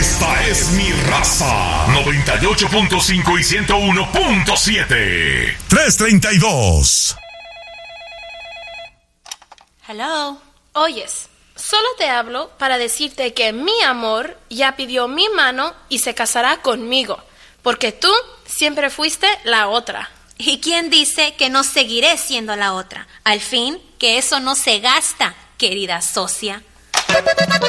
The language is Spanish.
Esta es mi raza. 98.5 y 101.7. 332. Hello. Oyes, solo te hablo para decirte que mi amor ya pidió mi mano y se casará conmigo, porque tú siempre fuiste la otra. ¿Y quién dice que no seguiré siendo la otra? Al fin, que eso no se gasta, querida socia.